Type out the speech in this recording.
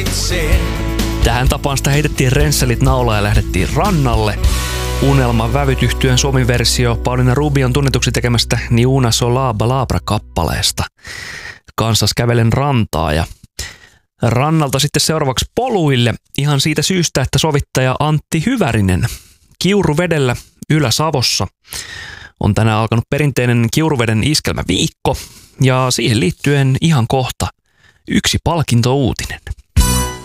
Tähän tapaan sitä heitettiin rensselit naulaan ja lähdettiin rannalle. Unelman vävyt-yhtyeen suomi-versio Paulina Rubion tunnetuksi tekemästä Ni una sola balabra-kappaleesta. Kansas kävelen rantaa ja rannalta sitten seuraavaksi poluille ihan siitä syystä, että sovittaja Antti Hyvärinen Kiuruvedellä Ylä-Savossa on tänään alkanut perinteinen Kiuruveden iskelmäviikko ja siihen liittyen ihan kohta yksi palkintouutinen.